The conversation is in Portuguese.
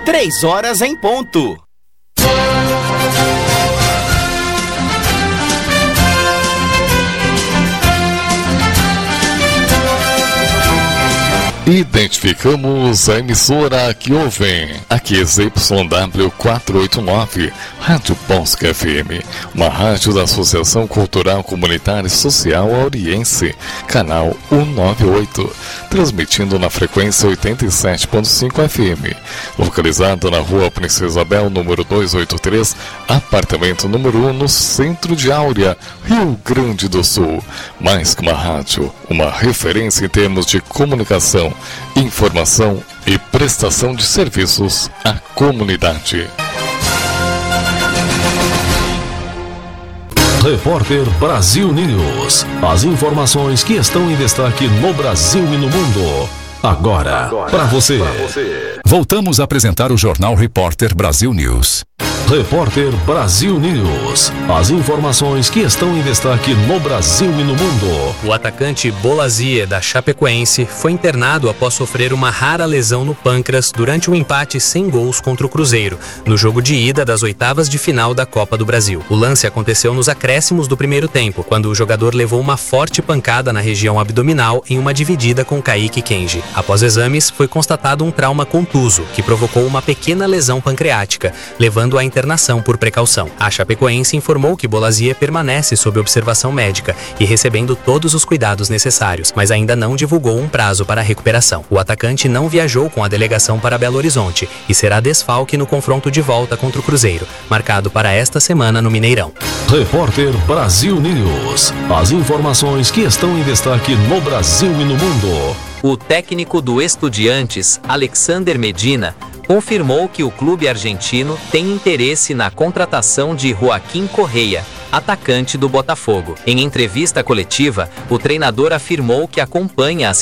3 horas em ponto. Identificamos a emissora que ouvem. Aqui é ZYW 489, Rádio Bosque FM, uma rádio da Associação Cultural Comunitária e Social Auriense, canal 198, transmitindo na frequência 87.5 FM, localizado na Rua Princesa Isabel, número 283, apartamento número 1, no centro de Áurea, Rio Grande do Sul. Mais que uma rádio, uma referência em termos de comunicação, informação e prestação de serviços à comunidade. Repórter Brasil News. As informações que estão em destaque no Brasil e no mundo. Agora para você. Voltamos a apresentar o Jornal Repórter Brasil News. Repórter Brasil News. As informações que estão em destaque no Brasil e no mundo. O atacante Bolassie, da Chapecoense, foi internado após sofrer uma rara lesão no pâncreas durante um empate sem gols contra o Cruzeiro, no jogo de ida das oitavas de final da Copa do Brasil. O lance aconteceu nos acréscimos do primeiro tempo, quando o jogador levou uma forte pancada na região abdominal em uma dividida com Kaique Kenji. Após exames, foi constatado um trauma contuso, que provocou uma pequena lesão pancreática, levando à internação por precaução. A Chapecoense informou que Bolassie permanece sob observação médica e recebendo todos os cuidados necessários, mas ainda não divulgou um prazo para a recuperação. O atacante não viajou com a delegação para Belo Horizonte e será desfalque no confronto de volta contra o Cruzeiro, marcado para esta semana no Mineirão. Repórter Brasil News. As informações que estão em destaque no Brasil e no mundo. O técnico do Estudiantes, Alexander Medina, confirmou que o clube argentino tem interesse na contratação de Joaquim Correia, atacante do Botafogo. Em entrevista coletiva, o treinador afirmou que acompanha a